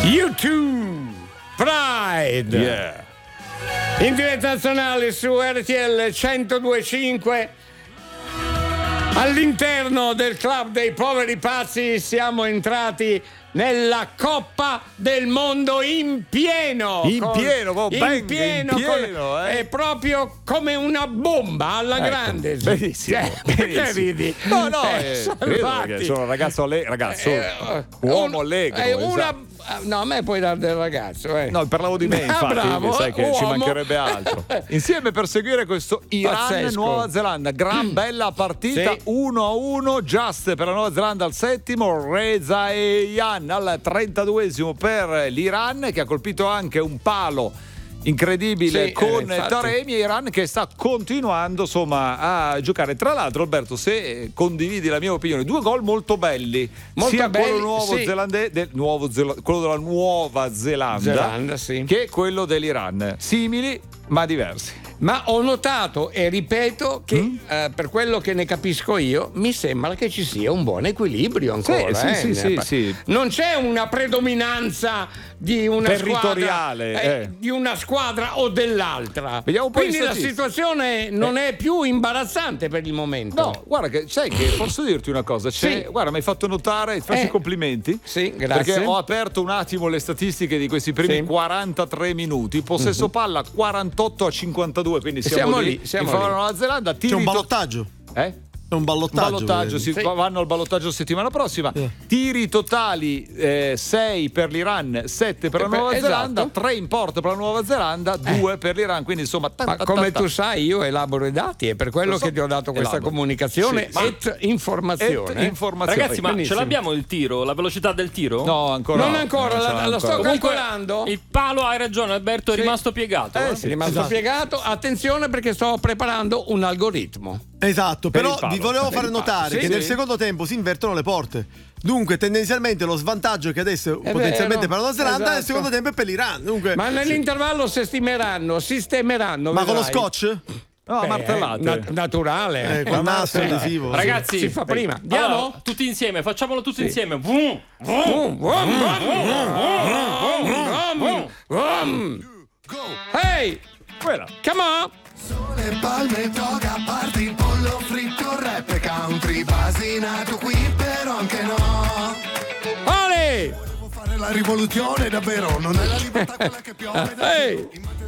U2 Pride. Yeah. In diretta nazionale su RTL 102.5. All'interno del club dei poveri pazzi siamo entrati nella Coppa del Mondo in pieno. È proprio come una bomba alla grande. Benissimo. Perché ridi? No, credo che sono un ragazzo uomo allegro. No, a me puoi dare del ragazzo. No, parlavo di me, infatti, bravo, sai che uomo. ci mancherebbe altro. Insieme per seguire questo Iran-Nuova Zelanda. Gran bella partita, Sì. 1-1, just per la Nuova Zelanda al settimo, Reza Eian al 32esimo per l'Iran, che ha colpito anche un palo incredibile con infatti. Taremi, e Iran che sta continuando insomma a giocare. Tra l'altro, Alberto, se condividi la mia opinione, 2 gol molto belli, sia quello quello della Nuova Zelanda sì. che quello dell'Iran, simili ma diversi. Ma ho notato e ripeto che per quello che ne capisco io, mi sembra che ci sia un buon equilibrio ancora. Sì. Non c'è una predominanza di una territoriale squadra, di una squadra o dell'altra. Vediamo un po' Quindi di la statistiche. situazione non è più imbarazzante per il momento. No, guarda che sai che posso dirti una cosa, Sì. guarda, mi hai fatto notare, ti faccio i complimenti. Sì, grazie. Perché ho aperto un attimo le statistiche di questi primi 43 minuti, possesso palla 48-52, quindi siamo lì in favore della Nuova Zelanda. C'è un ballottaggio. È un ballottaggio. Vanno al ballottaggio settimana prossima. Tiri totali 6 per l'Iran, 7 per la Nuova Zelanda, 3 in porta per la Nuova Zelanda, 2 per l'Iran, quindi insomma come tu sai, io elaboro i dati, è per quello che ti ho dato questa comunicazione et informazione. Ragazzi, ma benissimo. ce l'abbiamo il tiro, la velocità del tiro? No, ancora non ancora, la sto calcolando. Il palo, hai ragione Alberto, è rimasto piegato. È rimasto piegato. Attenzione, perché sto preparando un algoritmo. Esatto, però vi volevo fare il notare che nel secondo tempo si invertono le porte. Dunque, tendenzialmente lo svantaggio che adesso è potenzialmente per la Nuova Zelanda, nel secondo tempo è per l'Iran. Dunque, ma nell'intervallo sistemeranno. Ma con lo vedrai. scotch? No, martellate. Naturale. Col nastro adesivo. Ragazzi, si fa prima. Andiamo? Allora, tutti insieme, facciamolo tutti insieme. Hey! Quella. Come on! Sole, palme, toga, party, pollo fritto, rap, country, basinato qui, però anche no. Ale! Volevo fare la rivoluzione, davvero, non è la libertà quella che piove. Hey!